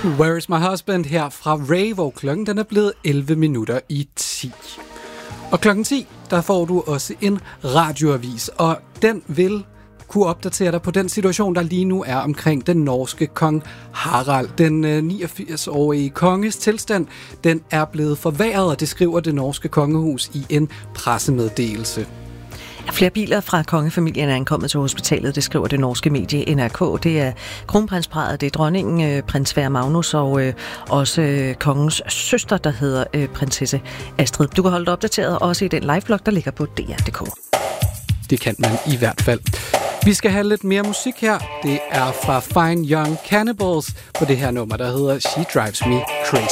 Where is my husband her fra Ray, hvor klokken den er blevet 11 minutter i 10. Og klokken 10, der får du også en radioavis, og den vil kunne opdatere dig på den situation, der lige nu er omkring den norske kong Harald. Den 89-årige konges tilstand, den er blevet forværret, og det skriver det norske kongehus i en pressemeddelelse. Flere biler fra kongefamilien er ankommet til hospitalet, det skriver det norske medie NRK. Det er kronprinsparret, det er dronningen, prins Sverre Magnus og også kongens søster, der hedder prinsesse Astrid. Du kan holde dig opdateret også i den live-blog, der ligger på DR.dk. Det kan man i hvert fald. Vi skal have lidt mere musik her. Det er fra Fine Young Cannibals på det her nummer, der hedder She Drives Me Crazy.